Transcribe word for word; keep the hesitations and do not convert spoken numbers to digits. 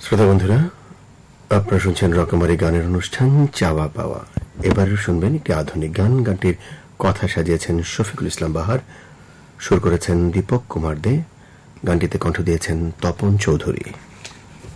শ্রোতা বন্ধুরা, আপনারা শুনছেন রকমারি গানের অনুষ্ঠান চাওয়া পাওয়া। এবারে শুনবেন একটি আধুনিক গান। গানটির কথা সাজিয়েছেন শফিকুল ইসলাম বাহার, সুর করেছেন দীপক কুমার দে, গানটিতে কণ্ঠ দিয়েছেন তপন চৌধুরী।